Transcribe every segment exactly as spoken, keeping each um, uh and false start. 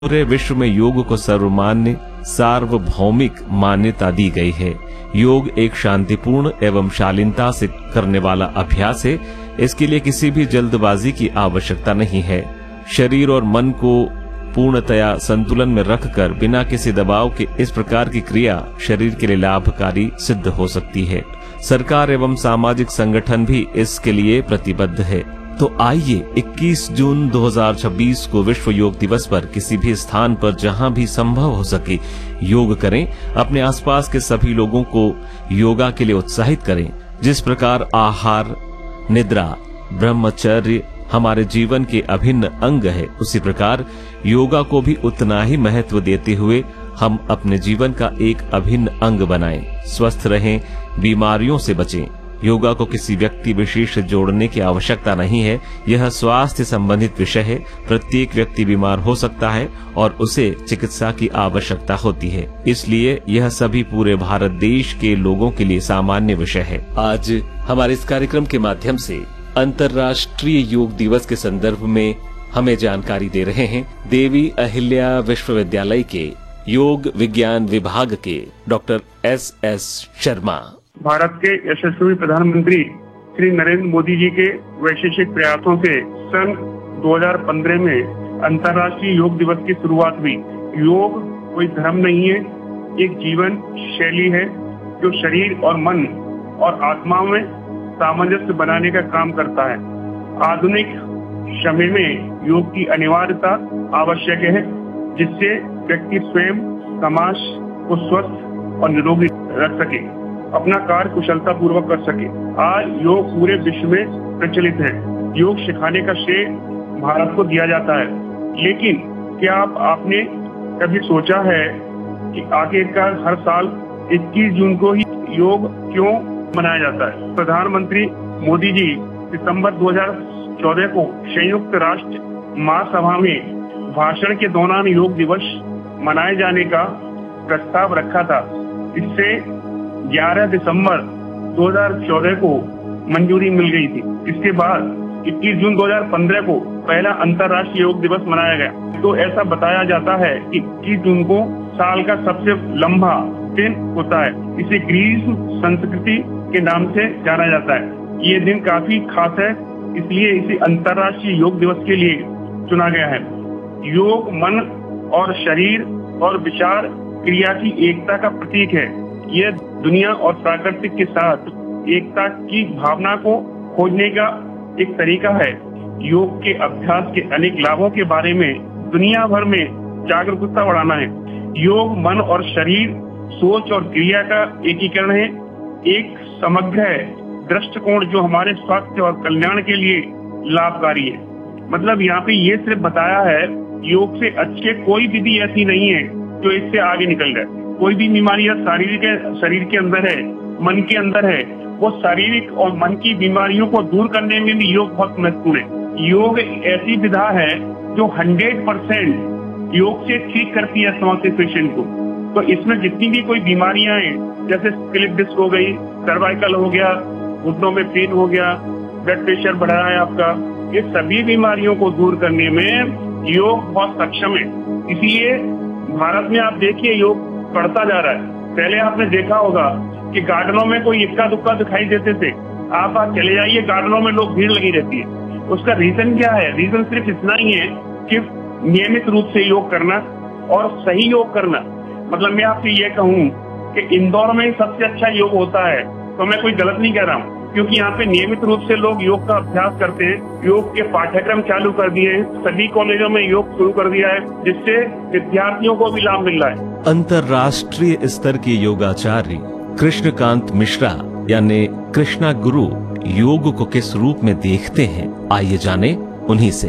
पूरे विश्व में योग को सर्वमान्य सार्वभौमिक मान्यता दी गई है। योग एक शांतिपूर्ण एवं शालीनता से करने वाला अभ्यास है। इसके लिए किसी भी जल्दबाजी की आवश्यकता नहीं है। शरीर और मन को पूर्णतया संतुलन में रखकर बिना किसी दबाव के इस प्रकार की क्रिया शरीर के लिए लाभकारी सिद्ध हो सकती है। सरकार एवं सामाजिक संगठन भी इसके लिए प्रतिबद्ध है। तो आइए इक्कीस जून दो हज़ार छब्बीस को विश्व योग दिवस पर किसी भी स्थान पर जहां भी संभव हो सके योग करें। अपने आसपास के सभी लोगों को योगा के लिए उत्साहित करें। जिस प्रकार आहार, निद्रा, ब्रह्मचर्य हमारे जीवन के अभिन्न अंग है, उसी प्रकार योगा को भी उतना ही महत्व देते हुए हम अपने जीवन का एक अभिन्न अंग बनाएं। स्वस्थ रहें, बीमारियों से बचें। योगा को किसी व्यक्ति विशेष से जोड़ने की आवश्यकता नहीं है। यह स्वास्थ्य संबंधित विषय है। प्रत्येक व्यक्ति बीमार हो सकता है और उसे चिकित्सा की आवश्यकता होती है। इसलिए यह सभी पूरे भारत देश के लोगों के लिए सामान्य विषय है। आज हमारे इस कार्यक्रम के माध्यम से अंतर्राष्ट्रीय योग दिवस के संदर्भ में हमें जानकारी दे रहे हैं देवी अहिल्या विश्वविद्यालय के योग विज्ञान विभाग के doctor S S Sharma. Bharat के यशस्वी प्रधानमंत्री श्री नरेंद्र मोदी जी के वैश्विक प्रयासों से सन दो हज़ार पंद्रह में अंतर्राष्ट्रीय योग दिवस की शुरुआत हुई। योग कोई धर्म नहीं है, एक जीवन शैली है जो शरीर और मन और आत्मा में सामंजस्य बनाने का काम करता है। आधुनिक समय में योग की अनिवार्यता आवश्यक है, जिससे व्यक्ति स्वयं समाज को स्वस्थ और निरोगी रख सके, अपना कार्य कुशलता पूर्वक कर सके। आज योग पूरे विश्व में प्रचलित है। योग सिखाने का श्रेय भारत को दिया जाता है। लेकिन क्या आप आपने कभी सोचा है कि आखिरकार हर साल इक्कीस जून को ही योग क्यों मनाया जाता है? प्रधानमंत्री मोदी जी दिसंबर दो हज़ार चौदह को संयुक्त राष्ट्र महासभा में भाषण के दौरान योग दिवस मनाए जाने का प्रस्ताव रखा था। इससे ग्यारह दिसंबर दो हज़ार चौदह को मंजूरी मिल गई थी। इसके बाद इक्कीस जून दो हज़ार पंद्रह को पहला अंतर्राष्ट्रीय योग दिवस मनाया गया। तो ऐसा बताया जाता है कि इक्कीस जून को साल का सबसे लंबा दिन होता है। इसे ग्रीष्म संस्कृति के नाम से जाना जाता है। ये दिन काफी खास है, इसलिए इसे अंतर्राष्ट्रीय योग दिवस के लिए चुना गया है। योग मन और शरीर और विचार क्रिया की एकता का प्रतीक है। यह दुनिया और प्राकृतिक के साथ एकता की भावना को खोजने का एक तरीका है। योग के अभ्यास के अनेक लाभों के बारे में दुनिया भर में जागरूकता बढ़ाना है। योग मन और शरीर, सोच और क्रिया का एकीकरण है, एक समग्र दृष्टिकोण जो हमारे स्वास्थ्य और कल्याण के लिए लाभकारी है। मतलब यहाँ पे ये सिर्फ बताया है, योग से अच्छे कोई विधि ऐसी नहीं है जो इससे आगे निकल जाए। कोई भी बीमारियां शारीरिक के शरीर के अंदर है, मन के अंदर है, वो शारीरिक और मन की बीमारियों को दूर करने में भी योग बहुत महत्वपूर्ण है। योग ऐसी विधा है जो सौ परसेंट योग से ठीक करती है समस्त पेशेंट को। तो इसमें जितनी भी कोई बीमारियां हैं, जैसे स्लिप डिस्क हो गई, सर्वाइकल हो गया, घुटनों में पेन हो गया, ब्लड प्रेशर बढ़ा है आपका, ये सभी बीमारियों को दूर करने में योग बहुत सक्षम है। इसलिए भारत में आप देखिए योग बढ़ता जा रहा है। पहले आपने देखा होगा कि गार्डनों में कोई इक्का दुक्का दिखाई देते थे। आप आप चले जाइए, गार्डनों में लोग भीड़ लगी रहती है। उसका रीजन क्या है? रीजन सिर्फ इतना ही है कि नियमित रूप से योग करना और सही योग करना। मतलब मैं आपसे ये कहूँ कि इंदौर में सबसे अच्छा योग होता है, तो मैं कोई गलत नहीं कह रहा हूँ, क्योंकि यहाँ पे नियमित रूप से लोग योग का अभ्यास करते हैं। योग के पाठ्यक्रम चालू कर दिए हैं, सभी कॉलेजों में योग शुरू कर दिया है, जिससे विद्यार्थियों को भी लाभ मिल रहा है। अंतर्राष्ट्रीय स्तर के योगाचार्य कृष्णकांत मिश्रा यानी कृष्णा गुरु योग को किस रूप में देखते हैं, आइए जाने उन्हीं से।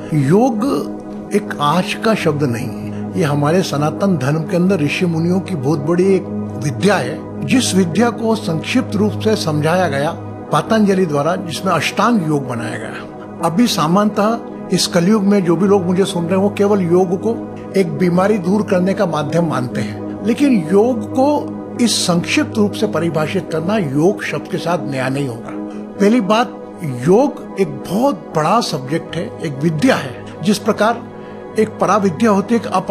योग एक आज का शब्द नहीं है, ये हमारे सनातन धर्म के अंदर ऋषि मुनियों की बहुत बड़ी एक विद्या है, जिस विद्या को संक्षिप्त रूप से समझाया गया पतंजलि द्वारा, जिसमें अष्टांग योग बनाया गया। अभी सामान्यतः इस कलयुग में जो भी लोग मुझे सुन रहे हैं वो केवल योग को एक बीमारी दूर करने का माध्यम मानते हैं, लेकिन योग को इस संक्षिप्त रूप से परिभाषित करना योग शब्द के साथ नया नहीं होगा। पहली बात, योग एक बहुत बड़ा सब्जेक्ट है, एक विद्या है। जिस प्रकार एक पराविद्या होती है, एक